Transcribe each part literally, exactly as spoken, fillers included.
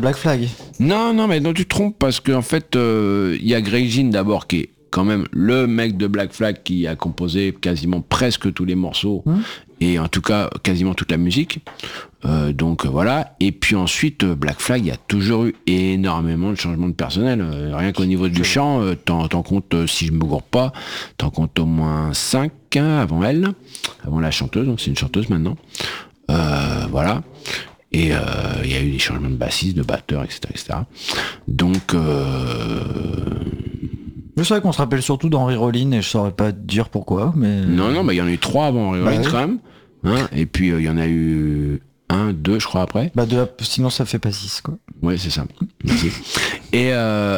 Black Flag. Non, non, mais non, tu te trompes parce qu'en fait, il euh, y a Greg Ginn d'abord qui est quand même le mec de Black Flag qui a composé quasiment presque tous les morceaux mmh. et en tout cas quasiment toute la musique. Euh, donc euh, voilà. Et puis ensuite, euh, Black Flag, il y a toujours eu énormément de changements de personnel. Euh, rien qu'au niveau du chant, euh, t'en, t'en comptes, euh, si je me gourre pas, t'en comptes au moins cinq hein, avant elle, avant la chanteuse. Donc c'est une chanteuse maintenant. Euh, voilà. Et il euh, y a eu des changements de bassiste, de batteur, et cetera, et cetera. Donc euh, je savais qu'on se rappelle surtout d'Henry Rollin et je saurais pas dire pourquoi, mais... Non, non, bah il y en a eu trois avant Henry Rollin bah, quand même. Hein, et puis il euh, y en a eu un, deux, je crois, après. Bah de la... sinon ça fait pas six, quoi. Ouais, c'est ça. Merci. Et, euh...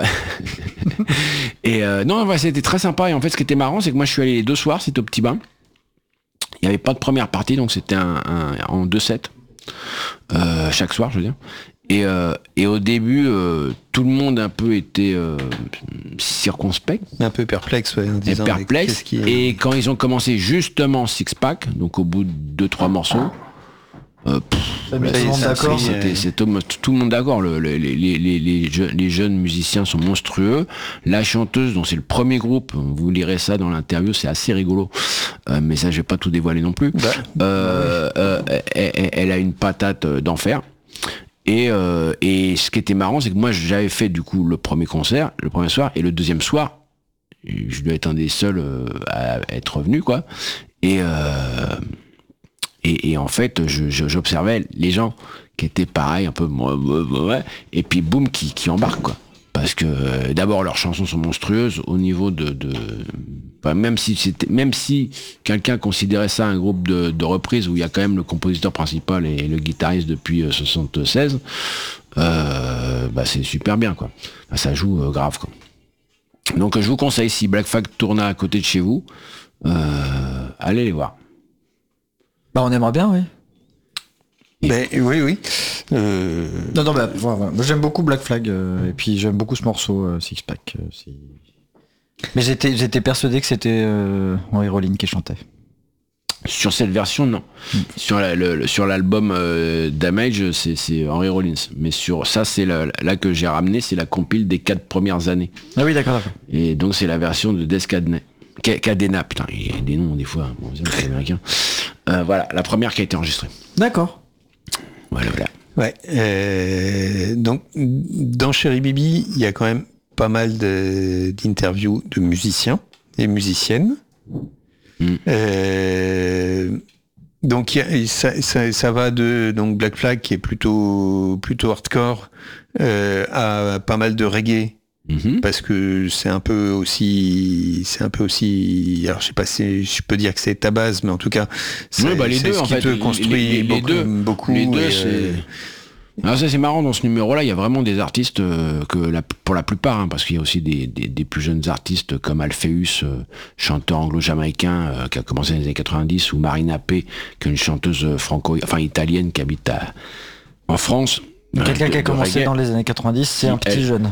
et euh, non, ouais, c'était très sympa. Et en fait, ce qui était marrant, c'est que moi je suis allé les deux soirs, c'était au Petit Bain. Il n'y avait pas de première partie, donc c'était un, un, en deux sets. Euh, chaque soir, je veux dire. Et, euh, et au début, euh, tout le monde un peu était euh, circonspect. Un peu perplexe, ouais. En disant, et perplexe. Qui est... Et quand ils ont commencé justement Six Pack, donc au bout de deux trois morceaux, euh, pff, là, tout, c'est, d'accord, c'est, c'est, c'est tout, tout le monde d'accord. Le, le, les, les, les, les, jeunes, les jeunes musiciens sont monstrueux. La chanteuse, dont c'est le premier groupe, vous lirez ça dans l'interview, c'est assez rigolo. Euh, mais ça, je vais pas tout dévoiler non plus. Bah, euh, bah ouais. euh, elle, elle a une patate d'enfer. Et, euh, et ce qui était marrant, c'est que moi j'avais fait du coup le premier concert, le premier soir, et le deuxième soir, je dois être un des seuls euh, à être revenu, quoi. Et, euh, et, et en fait, je, je, j'observais les gens qui étaient pareils, un peu, ouais, et puis boum, qui, qui embarquent, quoi. Parce que euh, d'abord leurs chansons sont monstrueuses au niveau de, de enfin, même si c'était, même si quelqu'un considérait ça un groupe de, de reprises où il y a quand même le compositeur principal et le guitariste depuis euh, soixante-seize, euh, bah c'est super bien quoi. Bah, ça joue euh, grave quoi. Donc je vous conseille si Black Flag tourne à côté de chez vous, euh, allez les voir. Bah on aimerait bien oui. Ben, oui, oui. Euh... Non, non, bah, voilà. J'aime beaucoup Black Flag euh, et puis j'aime beaucoup ce morceau euh, Six Pack. Euh, c'est... Mais j'étais, j'étais persuadé que c'était euh, Henry Rollin qui chantait. Sur cette version, non. Mm. Sur, la, le, le, sur l'album euh, Damage, c'est, c'est Henry Rollins. Mais sur ça, c'est la, là que j'ai ramené, c'est la compile des quatre premières années. Ah oui, d'accord, d'accord. Et donc c'est la version de Des Cadena. Cadena, putain, il y a des noms des fois, bon, c'est américain. Euh, voilà, la première qui a été enregistrée. D'accord. Voilà, voilà. Ouais. Euh, donc, dans Chéri Bibi, il y a quand même pas mal de, d'interviews de musiciens et musiciennes. Mm. Euh, donc, y a, ça, ça, ça va de donc Black Flag qui est plutôt plutôt hardcore euh, à pas mal de reggae. Mm-hmm. Parce que c'est un peu aussi, c'est un peu aussi. Alors je sais pas si je peux dire que c'est ta base, mais en tout cas, c'est, oui, bah les c'est deux, ce en qui fait, te construit les, les, les beaucoup, deux, beaucoup. Les deux, et, c'est. Euh... Alors ça c'est marrant dans ce numéro-là, il y a vraiment des artistes euh, que la, pour la plupart, hein, parce qu'il y a aussi des, des, des plus jeunes artistes comme Alpheus, euh, chanteur anglo-jamaïcain euh, qui a commencé dans les années quatre-vingt-dix, ou Marina P, qui est une chanteuse franco, enfin italienne qui habite à, en France. Quelqu'un euh, qui a commencé dans les années quatre-vingt-dix, c'est un petit elle, jeune.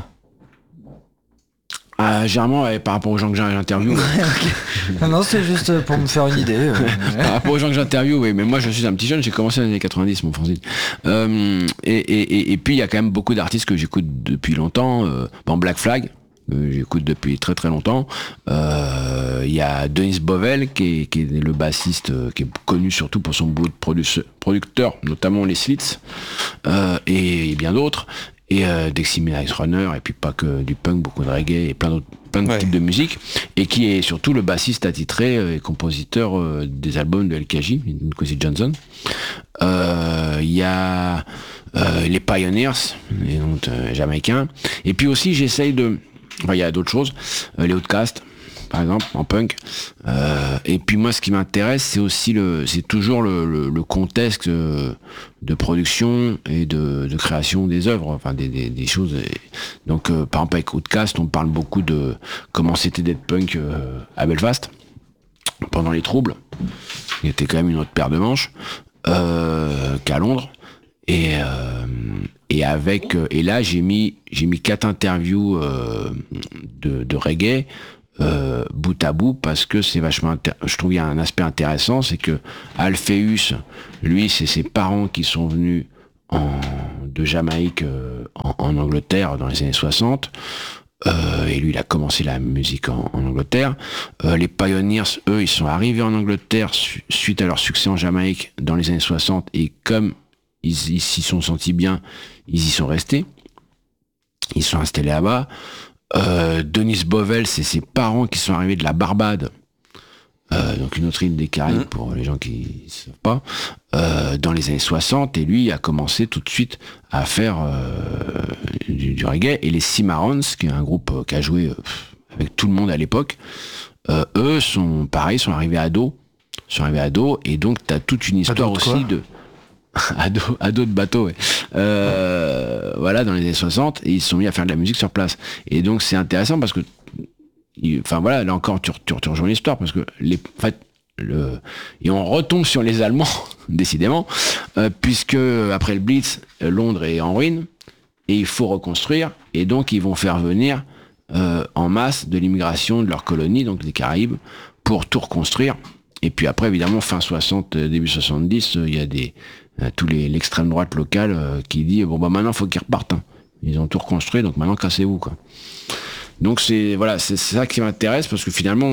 Ah, généralement, ouais, par rapport aux gens que j'interviewe. Ouais, okay. Non, non, c'est juste pour me faire une idée. Euh, par rapport aux gens que j'interviewe, oui, mais moi je suis un petit jeune, j'ai commencé dans les années quatre-vingt-dix, mon fanzine. Euh, et, et, et, et puis il y a quand même beaucoup d'artistes que j'écoute depuis longtemps. Euh, bon, Black Flag, euh, j'écoute depuis très très longtemps. Il euh, y a Denis Bovell, qui est, qui est le bassiste, euh, qui est connu surtout pour son boulot de produ- producteur, notamment les Slits, euh, et, et bien d'autres. Et euh, Dexy Ice Runner, et puis pas que du punk, beaucoup de reggae et plein d'autres plein de ouais. types de musique, et qui est surtout le bassiste attitré et compositeur euh, des albums de L K J, Quincy Johnson. Il euh, y a euh, les Pioneers, les donc, euh, jamaïcains, et puis aussi j'essaye de... Enfin, il y a d'autres choses, euh, les Outcasts, par exemple, en punk. Euh, et puis moi, ce qui m'intéresse, c'est aussi le, c'est toujours le, le, le contexte de, de production et de, de création des œuvres, enfin des, des, des choses. Donc, euh, par exemple, avec Outcast, on parle beaucoup de comment c'était d'être punk euh, à Belfast pendant les troubles. Il était quand même une autre paire de manches euh, qu'à Londres. Et, euh, et avec et là, j'ai mis j'ai mis quatre interviews euh, de, de reggae. Euh, bout à bout, parce que c'est vachement intér- je trouve il y a un aspect intéressant, c'est que Alpheus, lui, c'est ses parents qui sont venus en de Jamaïque euh, en, en Angleterre dans les années soixante. Euh, et lui, il a commencé la musique en, en Angleterre. Euh, les Pioneers, eux, ils sont arrivés en Angleterre su- suite à leur succès en Jamaïque dans les années soixante. Et comme ils, ils s'y sont sentis bien, ils y sont restés. Ils sont installés là-bas. Euh, Denis Bovell, c'est ses parents qui sont arrivés de la Barbade. Euh, donc une autre île des Caraïbes mmh. pour les gens qui ne savent pas, euh, dans les années soixante, et lui a commencé tout de suite à faire euh, du, du reggae, et les Cimarrons, qui est un groupe euh, qui a joué euh, avec tout le monde à l'époque, euh, eux sont pareil, sont arrivés à dos, sont arrivés à dos, et donc tu as toute une histoire de aussi de... à dos, à dos de bateau, ouais. Euh, voilà, dans les années soixante, et ils se sont mis à faire de la musique sur place. Et donc c'est intéressant parce que enfin voilà, là encore tu, tu, tu rejoins l'histoire parce que les, en fait, le, et on retombe sur les Allemands décidément, euh, puisque après le Blitz, Londres est en ruine et il faut reconstruire, et donc ils vont faire venir euh, en masse de l'immigration de leur colonie, donc des Caraïbes, pour tout reconstruire. Et puis après évidemment fin soixante, début soixante-dix, il euh, y a des euh, tous les l'extrême droite locale euh, qui dit bon bah maintenant faut qu'ils repartent. Hein. Ils ont tout reconstruit, donc maintenant cassez-vous quoi. Donc c'est voilà, c'est, c'est ça qui m'intéresse parce que finalement,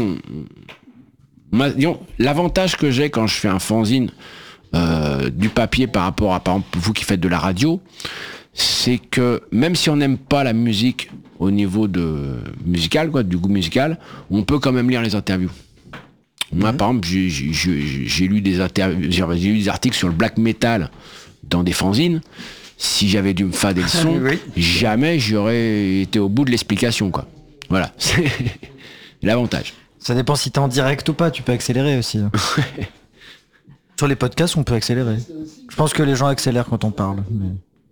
on, disons, l'avantage que j'ai quand je fais un fanzine euh, du papier par rapport à par exemple vous qui faites de la radio, c'est que même si on n'aime pas la musique au niveau de musical quoi, du goût musical, on peut quand même lire les interviews. Moi, mmh. par exemple, j'ai, j'ai, j'ai lu des interviews, j'ai lu des articles sur le black metal dans des fanzines. Si j'avais dû me fader le son, oui. jamais j'aurais été au bout de l'explication, quoi. Voilà, c'est l'avantage. Ça dépend si t'es en direct ou pas, tu peux accélérer aussi. Sur les podcasts, on peut accélérer. Je pense que les gens accélèrent quand on parle. Mais...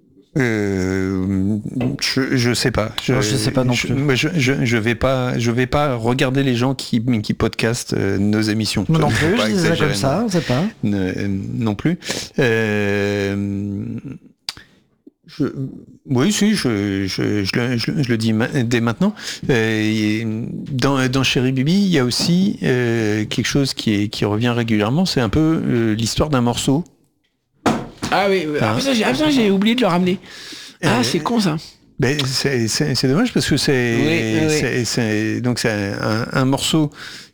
Euh, je, je sais pas. Je, non, je sais pas non je, plus. Je, je, je vais pas, je vais pas regarder les gens qui, qui podcastent euh, nos émissions. Non, non plus, je disais comme ça, on sait pas. Ne, non plus. Euh, Je, oui, si, je, je, je, le, je, je le dis ma, dès maintenant. Euh, dans, dans Chéri Bibi, il y a aussi euh, quelque chose qui, est, qui revient régulièrement, c'est un peu euh, l'histoire d'un morceau. Ah oui, ah, ah, ça, j'ai, ah, ça, j'ai oublié de le ramener. Ah, euh, c'est con ça. Ben, c'est, c'est, c'est dommage parce que c'est, oui, oui. c'est, c'est, donc c'est un, un morceau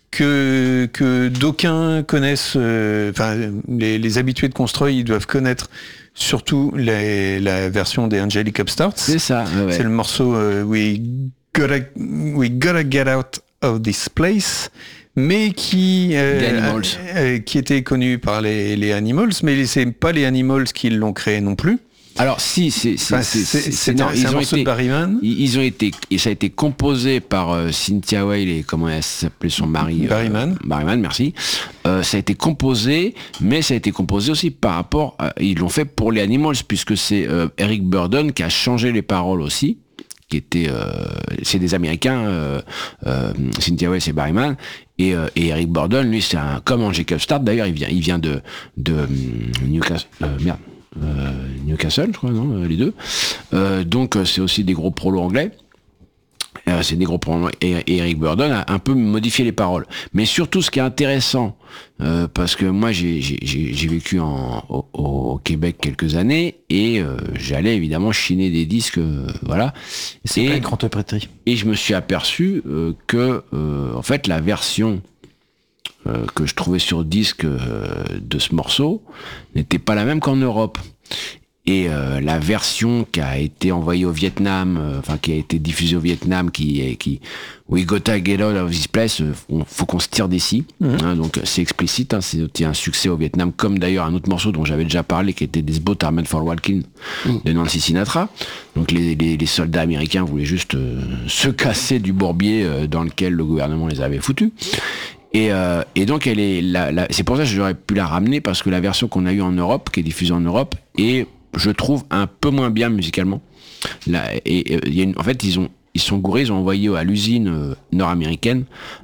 que, que d'aucuns connaissent, enfin euh, les, les habitués de Construy, ils doivent connaître. Surtout les, la version des Angelic Upstarts. C'est ça. Ouais. C'est le morceau euh, We gotta We gotta get out of this place, mais qui euh, euh, qui était connu par les, les Animals, mais c'est pas les Animals qui l'ont créé non plus. Alors si, c'est c'est enfin, c'est, c'est, c'est, c'est, non, un, c'est ils un ont morceau été, de Barryman. Ils ont été et ça a été composé par euh, Cynthia Weil et comment elle s'appelait son mari. Barryman. Euh, Barryman, merci. Euh, ça a été composé, mais ça a été composé aussi par rapport. À, ils l'ont fait pour les Animals puisque c'est euh, Eric Burdon qui a changé les paroles aussi. Qui était, euh, c'est des Américains. Euh, euh, Cynthia Weil c'est Barryman. Et, euh, et Eric Burdon, lui, c'est un comme Angelic Upstart. D'ailleurs, il vient, il vient de de euh, Newcastle. Euh, merde. Euh, Newcastle, je crois, non, les deux. Euh, donc, c'est aussi des gros prolos anglais. Euh, c'est des gros prolos et, et Eric Burdon a un peu modifié les paroles. Mais surtout, ce qui est intéressant, euh, parce que moi, j'ai, j'ai, j'ai vécu en, au, au Québec quelques années et euh, j'allais évidemment chiner des disques, euh, voilà. Et c'est et, pas une grande prêterie. Et je me suis aperçu euh, que, euh, en fait, la version Euh, que je trouvais sur disque euh, de ce morceau n'était pas la même qu'en Europe. Et euh, la version qui a été envoyée au Vietnam, euh, enfin qui a été diffusée au Vietnam, qui est qui We gotta get out of this place, euh, faut qu'on se tire d'ici. Mmh. Hein, donc c'est explicite, hein, c'est un succès au Vietnam, comme d'ailleurs un autre morceau dont j'avais déjà parlé, qui était This Boat Are Meant for Walking mmh. de Nancy Sinatra. Donc les, les, les soldats américains voulaient juste euh, se casser du bourbier euh, dans lequel le gouvernement les avait foutus. Et, euh, et donc elle est la, la, c'est pour ça que j'aurais pu la ramener parce que la version qu'on a eue en Europe, qui est diffusée en Europe, est, je trouve, un peu moins bien musicalement. Là, et, et y a une, en fait, ils ont ils sont gourés, ils ont envoyé à l'usine euh, nord-américaine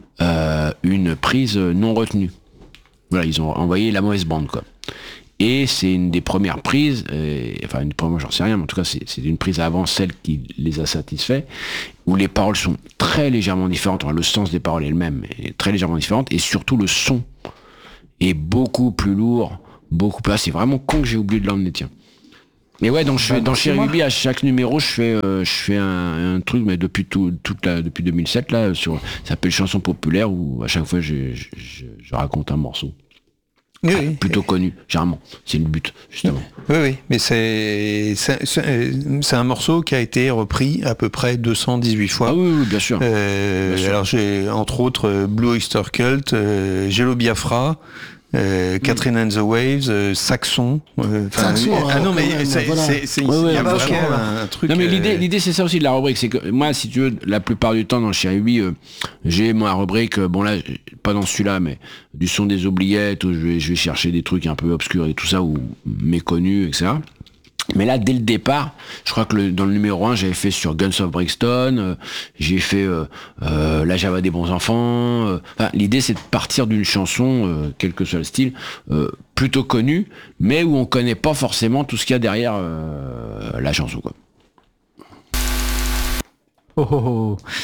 euh, une prise non retenue. Voilà, ils ont envoyé la mauvaise bande, quoi. Et c'est une des premières prises, euh, enfin une première, j'en sais rien, mais en tout cas c'est, c'est une prise avant celle qui les a satisfaits, où les paroles sont très légèrement différentes, enfin, le sens des paroles est le même, mais très légèrement différente, et surtout le son est beaucoup plus lourd, beaucoup plus... Ah, c'est vraiment con que j'ai oublié de l'emmener, tiens. Mais ouais, donc je fais, Bah, dans c'est Chéri moi. Bibi, à chaque numéro, je fais, euh, je fais un, un truc, mais depuis tout, toute la, depuis deux mille sept là, sur, ça s'appelle Chanson populaire, où à chaque fois, je, je, je, je raconte un morceau. Oui, Ah, oui. plutôt connu, généralement. C'est le but, justement. Oui, oui, mais c'est c'est c'est- c'est un morceau qui a été repris à peu près deux cent dix-huit fois. Ah oui, oui, bien sûr. Euh, Bien sûr. alors j'ai entre autres euh, Blue Oyster Cult, euh, Jello Biafra, euh, Catherine and the Waves, euh, Saxon. euh, enfin, Saxon, ah non quand mais même, c'est voilà. c'est- c'est- Ouais, ouais, il y a bah, vraiment ok, un, un truc. Non mais l'idée, euh, l'idée c'est ça aussi de la rubrique, c'est que moi, si tu veux, la plupart du temps dans le Chéri Bibi, euh, j'ai ma rubrique, euh, bon là, pas dans celui-là, mais du son des oubliettes, où je vais, je vais chercher des trucs un peu obscurs et tout ça, ou méconnus, et cetera. Mais là, dès le départ, je crois que le, dans le numéro un, j'avais fait sur Guns of Brixton, euh, j'ai fait euh, euh, La Java des bons enfants. euh, enfin, l'idée, c'est de partir d'une chanson, euh, quel que soit le style, euh, plutôt connue, mais où on connaît pas forcément tout ce qu'il y a derrière euh, la chanson, quoi. Oh, oh, oh.